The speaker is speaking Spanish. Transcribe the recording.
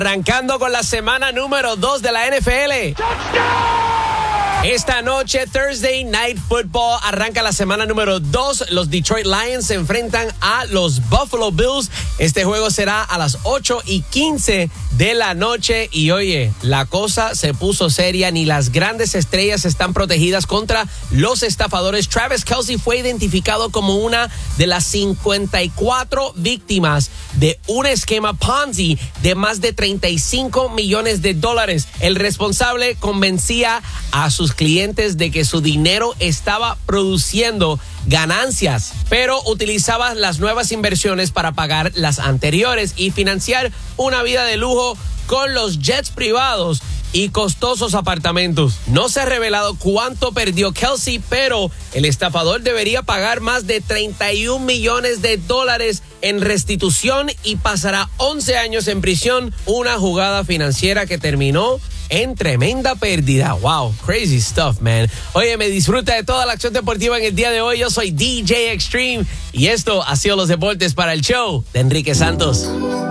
Arrancando con la semana número 2 de la NFL. Esta noche, Thursday Night Football, arranca la semana número 2. Los Detroit Lions se enfrentan a los Buffalo Bills. Este juego será a las 8:15 de la noche. Y oye, la cosa se puso seria. Ni las grandes estrellas están protegidas contra los estafadores. Travis Kelce fue identificado como una de las 54 víctimas de un esquema Ponzi de más de $35 millones. El responsable convencía a sus clientes de que su dinero estaba produciendo ganancias, pero utilizaba las nuevas inversiones para pagar las anteriores y financiar una vida de lujo con los jets privados y costosos apartamentos. No se ha revelado cuánto perdió Kelce, pero el estafador debería pagar más de $31 millones en restitución y pasará 11 años en prisión. Una jugada financiera que terminó en tremenda pérdida. Wow, crazy stuff, man. Oye, me disfruta de toda la acción deportiva en el día de hoy. Yo soy DJ Extreme y esto ha sido los deportes para el show de Enrique Santos.